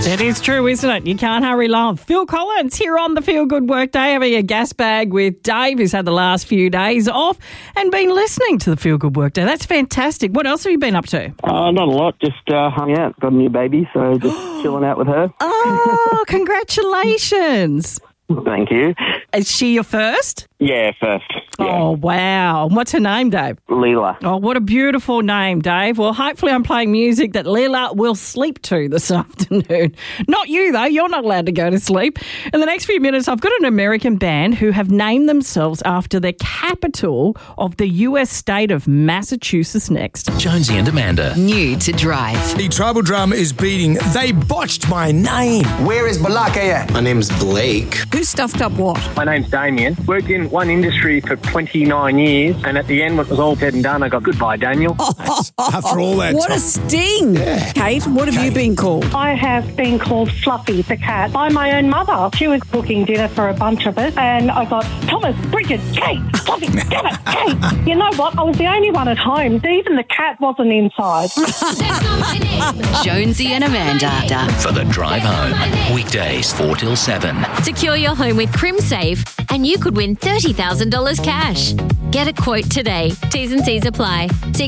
It is true, isn't it? You can't hurry love. Phil Collins here on the Feel Good Workday, having a gas bag with Dave, who's had the last few days off and been listening to the Feel Good Workday. That's fantastic. What else have you been up to? Not a lot, just hung out. Got a new baby, so just chilling out with her. Oh, congratulations. Thank you. Is she your first? Yeah, first. Yeah. Oh, wow. What's her name, Dave? Leela. Oh, what a beautiful name, Dave. Well, hopefully I'm playing music that Leela will sleep to this afternoon. Not you, though. You're not allowed to go to sleep. In the next few minutes, I've got an American band who have named themselves after the capital of the US state of Massachusetts next. Jonesy and Amanda. New to Drive. The tribal drum is beating. They botched my name. Where is Balaka at? My name's Blake. Who stuffed up what? My name's Damien. Worked in one industry for 29 years, and at the end, when it was all said and done, I got goodbye, Daniel. After all that What time. a sting. Yeah. Kate, what have you been called? I have been called Fluffy the cat by my own mother. She was cooking dinner for a bunch of us, and I got Thomas, Bridget, Kate, Fluffy, damn it, Kate. You know what? I was the only one at home. Even the cat wasn't inside. Jonesy and Amanda. For the drive home. Weekdays 4 till 7. Secure your home with CrimSafe and you could win $30,000 cash. Get a quote today. T's and C's apply. See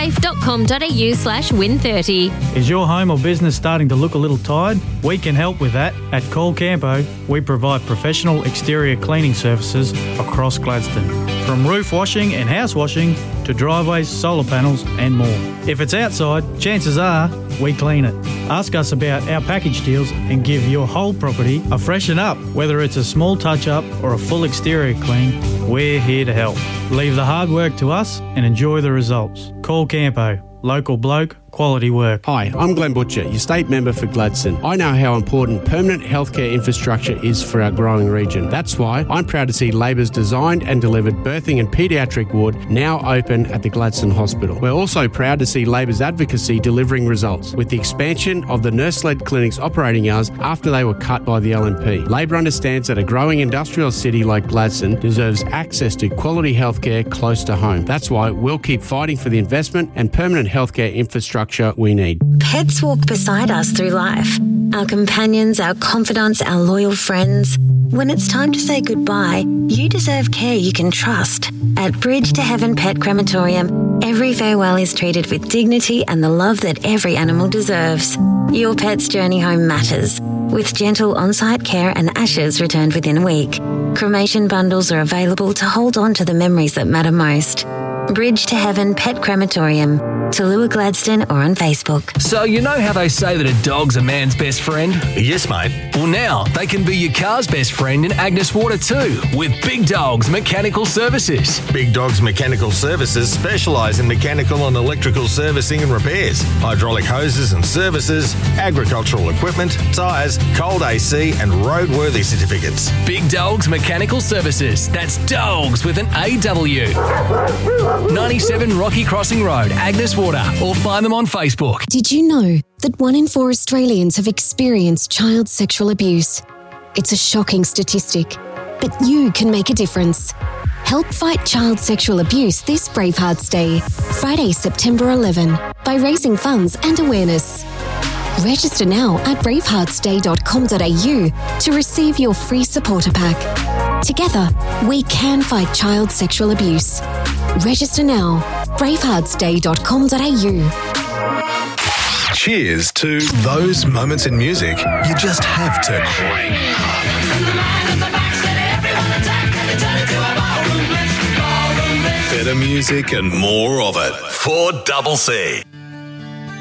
crimsafe.com.au/win30. Is your home or business starting to look a little tired? We can help with that. At Cole Campo, we provide professional exterior cleaning services across Gladstone. From roof washing and house washing to driveways, solar panels and more. If it's outside, chances are we clean it. Ask us about our package deals and give your whole property a freshen up. Whether it's a small touch-up or a full exterior clean, we're here to help. Leave the hard work to us and enjoy the results. Call Campo. Local bloke, quality work. Hi, I'm Glenn Butcher, your state member for Gladstone. I know how important permanent healthcare infrastructure is for our growing region. That's why I'm proud to see Labor's designed and delivered birthing and paediatric ward now open at the Gladstone Hospital. We're also proud to see Labor's advocacy delivering results with the expansion of the nurse-led clinics operating hours after they were cut by the LNP. Labor understands that a growing industrial city like Gladstone deserves access to quality healthcare close to home. That's why we'll keep fighting for the investment and permanent healthcare infrastructure we need. Pets walk beside us through life. Our companions, our confidants, our loyal friends. When it's time to say goodbye, you deserve care you can trust. At Bridge to Heaven Pet Crematorium, every farewell is treated with dignity and the love that every animal deserves. Your pet's journey home matters, with gentle on-site care and ashes returned within a week. Cremation bundles are available to hold on to the memories that matter most. Bridge to Heaven Pet Crematorium, Tallulah Gladstone, or on Facebook. So you know how they say that a dog's a man's best friend? Yes, mate. Well, now they can be your car's best friend in Agnes Water too, with Big Dogs Mechanical Services. Big Dogs Mechanical Services specialise in mechanical and electrical servicing and repairs, hydraulic hoses and services, agricultural equipment, tyres, cold AC and roadworthy certificates. Big Dogs Mechanical Services. That's dogs with an AW. 97 Rocky Crossing Road, Agnes Water, or find them on Facebook. Did you know that 1 in 4 Australians have experienced child sexual abuse? It's a shocking statistic, but you can make a difference. Help fight child sexual abuse this Bravehearts Day, Friday, September 11, by raising funds and awareness. Register now at braveheartsday.com.au to receive your free supporter pack. Together, we can fight child sexual abuse. Register now, braveheartsday.com.au. Cheers to those moments in music you just have to crank. Better music and more of it. 4CC.